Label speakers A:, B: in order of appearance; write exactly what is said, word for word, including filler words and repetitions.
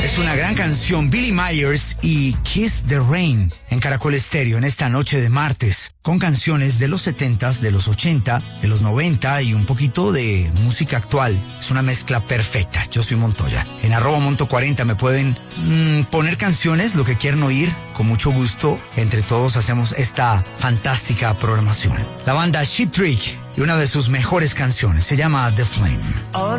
A: es una gran canción, Billy Myers y Kiss the Rain en Caracol Estéreo en esta noche de martes, con canciones de los setentas, de los ochenta, de los noventa y un poquito de música actual. Es una mezcla perfecta. Yo soy Montoya. En arroba Monto cuarenta me pueden mmm, poner canciones, lo que quieran oír, con mucho gusto. Entre todos hacemos esta fantástica programación. La banda Cheap Trick y una de sus mejores canciones se llama The Flame.